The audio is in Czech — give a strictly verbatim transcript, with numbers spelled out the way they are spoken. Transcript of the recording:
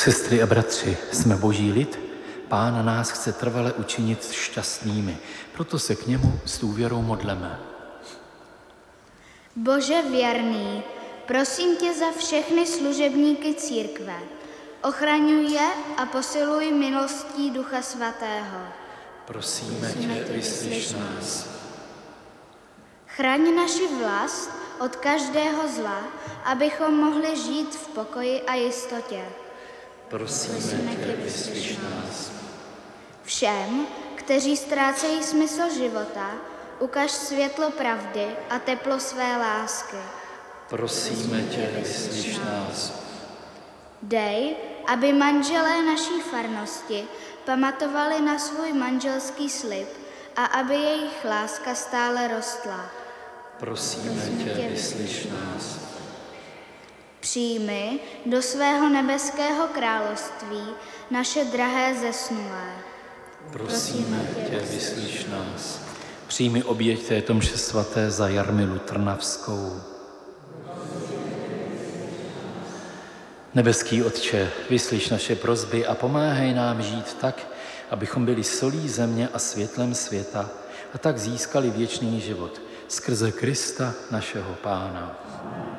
Sestry a bratři, jsme boží lid, Pán nás chce trvale učinit šťastnými, proto se k němu s důvěrou modleme. Bože věrný, prosím tě za všechny služebníky církve. Ochraňuj je a posiluj milostí Ducha Svatého. Prosíme tě, vyslyš nás. Chraň naši vlast od každého zla, abychom mohli žít v pokoji a jistotě. Prosíme tě, vyslyš nás. Všem, kteří ztrácejí smysl života, ukaž světlo pravdy a teplo své lásky. Prosíme tě, vyslyš nás. Dej, aby manželé naší farnosti pamatovali na svůj manželský slib a aby jejich láska stále rostla. Prosíme tě, vyslyš nás. Přijmi do svého nebeského království naše drahé zesnulé. Prosíme tě, vyslyš nás. Přijmi oběť této mše svaté za Jarmilu Trnavskou. Nebeský Otče, vyslyš naše prosby a pomáhej nám žít tak, abychom byli solí země a světlem světa a tak získali věčný život skrze Krista našeho Pána.